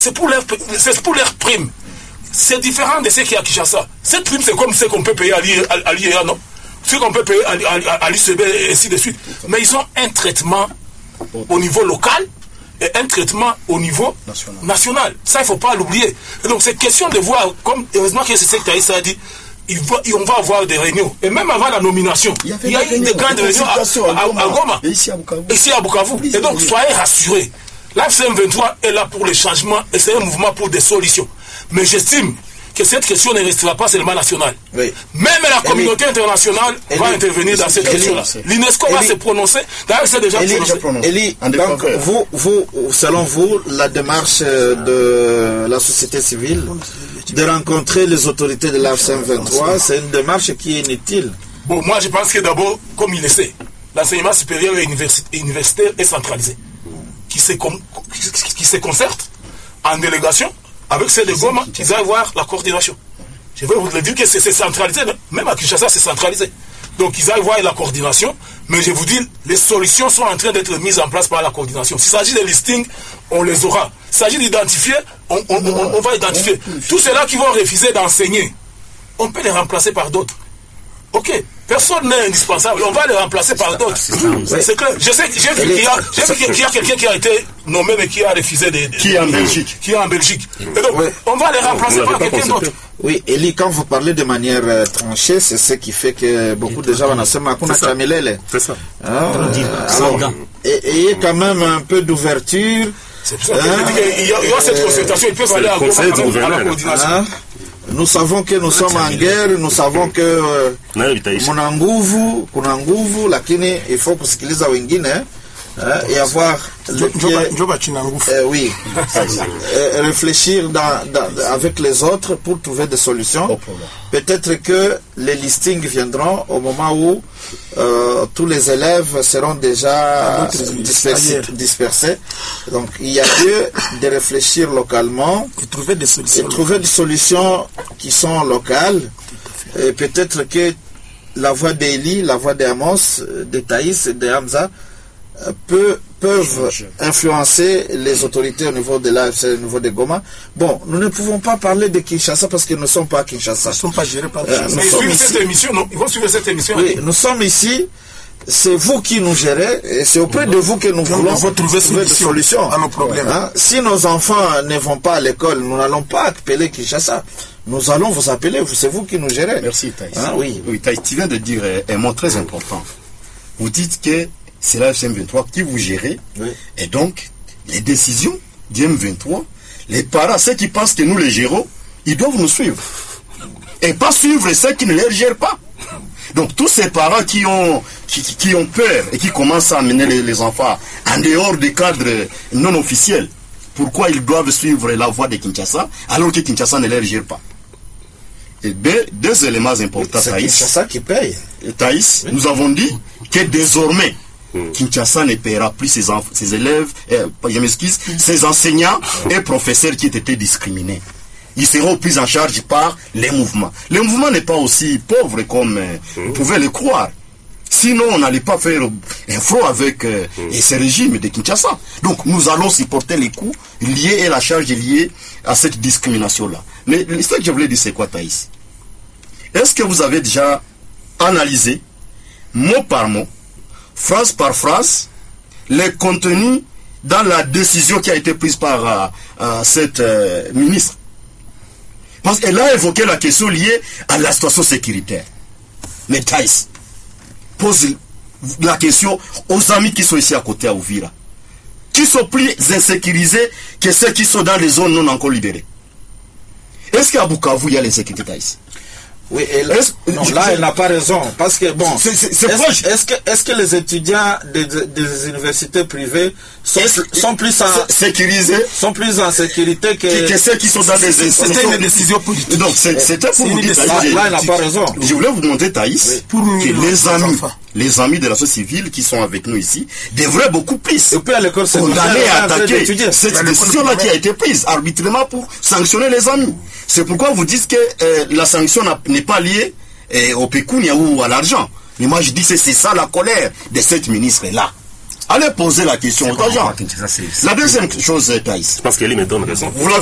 c'est pour leur prime. C'est différent de ce qu'il y a à Kinshasa. Cette prime, c'est comme ce qu'on peut payer à l'IEA, non? Ce qu'on peut payer à l'UCB et ainsi de suite. Mais ils ont un traitement au niveau local et un traitement au niveau national. Ça, il ne faut pas l'oublier. Et donc, c'est question de voir, comme heureusement que c'est ce que Taïs a dit, on va avoir des réunions. Et même avant la nomination, il y a eu des grandes réunions à Goma, ici à Bukavu. Et donc, soyez rassurés. L'AFC-M23 est là pour le changement et c'est un mouvement pour des solutions. Mais j'estime que cette question ne restera pas seulement nationale. Oui. Même la communauté internationale va intervenir dans cette question-là. L'UNESCO va se prononcer. D'ailleurs, c'est déjà prononcé. Elie, donc, vous, selon vous, la démarche de la société civile de rencontrer les autorités de l'AFC-M23, c'est une démarche qui est inutile. Bon, moi, je pense que d'abord, comme il le sait, l'enseignement supérieur et universitaire est centralisé. Qui se concerte en délégation avec ceux de Goma, ils aillent voir la coordination. Je vais vous le dire que c'est centralisé, même à Kinshasa c'est centralisé. Donc ils aillent voir la coordination, mais je vous dis, les solutions sont en train d'être mises en place par la coordination. S'il s'agit de listings, on les aura. S'il s'agit d'identifier, on va identifier. Tous ceux-là qui vont refuser d'enseigner, on peut les remplacer par d'autres. Ok, personne n'est indispensable, on va les remplacer par d'autres. C'est clair. Je sais, j'ai vu qu'il y a quelqu'un qui a été nommé mais qui a refusé de... Qui est en Belgique. Qui est en Belgique. Et donc, on va les remplacer par quelqu'un d'autre. Oui, Elie, quand vous parlez de manière tranchée, c'est ce qui fait que beaucoup de gens vont se dire c'est ça. Ayez quand même un peu d'ouverture. C'est pour ça qu'il y a cette concertation, ils peuvent aller à la coordination. Nous savons que nous sommes en guerre, nous savons que kuna nguvu, lakini il faut kusikiliza wengine et avoir réfléchir avec les autres pour trouver des solutions. Peut-être que les listings viendront au moment où tous les élèves seront déjà dispersés. Donc il y a lieu de réfléchir localement et trouver des solutions qui sont locales. Et peut-être que la voix d'Elie, la voix d'Amos, de Thaïs et de Hamza peuvent influencer les autorités au niveau de l'AFC, au niveau de Goma. Bon, nous ne pouvons pas parler de Kinshasa parce que nous ne sommes pas à Kinshasa. Ils ne sont pas gérés par Kinshasa. Mais ils suivent cette émission, non? Ils vont suivre cette émission. Oui, nous sommes ici. C'est vous qui nous gérez et c'est auprès de vous que nous voulons trouver des solutions à nos problèmes. Si nos enfants ne vont pas à l'école, nous n'allons pas appeler Kinshasa. Nous allons vous appeler, c'est vous qui nous gérez. Merci Thaïs. Oui, Thaïs, tu viens de dire un mot très important. Vous dites que c'est la M23 qui vous gérez, et donc les décisions du M23, les parents, ceux qui pensent que nous les gérons, ils doivent nous suivre. Et pas suivre ceux qui ne les gèrent pas. Donc tous ces parents qui ont peur et qui commencent à amener les enfants en dehors des cadres non officiels, pourquoi ils doivent suivre la voie de Kinshasa alors que Kinshasa ne les gère pas? Et deux éléments importants, c'est Kinshasa qui paye. Thaïs, nous avons dit que désormais, Kinshasa ne paiera plus ses élèves, ses enseignants et professeurs qui ont été discriminés. Ils seront pris en charge par les mouvements. Le mouvement n'est pas aussi pauvre comme vous pouvez le croire. Sinon, on n'allait pas faire un front avec ce régime de Kinshasa. Donc, nous allons supporter les coûts liés et la charge liée à cette discrimination-là. Mais ce que je voulais dire, c'est quoi, Thaïs? Est-ce que vous avez déjà analysé, mot par mot, phrase par phrase, les contenus dans la décision qui a été prise par cette ministre? Parce qu'elle a évoqué la question liée à la situation sécuritaire. Mais Thaïs pose la question aux amis qui sont ici à côté à Uvira, qui sont plus insécurisés que ceux qui sont dans les zones non encore libérées. Est-ce qu'à Bukavu, il y a l'insécurité, Thaïs? Oui, et là, elle n'a pas raison. Parce que, bon, est-ce que les étudiants des universités privées sont plus en sécurité que ceux qui sont dans des... C'était une décision politique. Donc, c'était pour vous dire, là, elle n'a pas raison. Je voulais vous demander, Thaïs, que les amis de la société civile qui sont avec nous ici devraient beaucoup plus condamner à attaquer cette décision-là qui a été prise arbitrairement pour sanctionner les amis. C'est pourquoi vous dites que la sanction n'est pas liée au pécunia ou à l'argent. Mais moi je dis que c'est ça la colère de cette ministre-là. Allez poser la question aux agents. La deuxième chose, Thaïs. Je pense qu'elle me donne raison. Vous